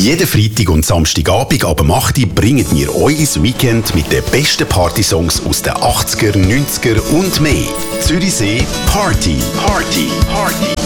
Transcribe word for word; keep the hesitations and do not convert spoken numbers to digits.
Jeden Freitag und Samstagabend ab acht Uhr bringen wir euch ins Weekend mit den besten Partysongs aus den achtziger, neunziger und mehr. Zürichsee Party. Party. Party.